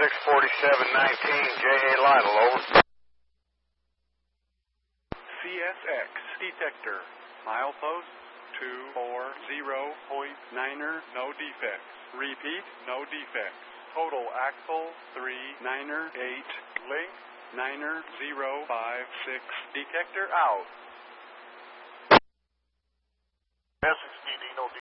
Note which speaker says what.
Speaker 1: 64719, J.A. Lytle, over.
Speaker 2: CSX detector, milepost 240.9er, no defects. Repeat, no defects. Total axle 39er 8, link 9er 056. Detector out.
Speaker 1: Message DD, no